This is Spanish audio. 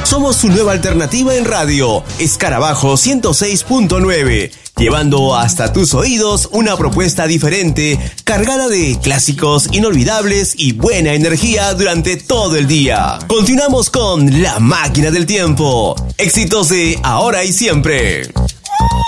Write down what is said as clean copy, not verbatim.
Somos su nueva alternativa en radio, Escarabajo 106.9, llevando hasta tus oídos una propuesta diferente, cargada de clásicos inolvidables y buena energía durante todo el día. Continuamos con La Máquina del Tiempo, éxitos de ahora y siempre.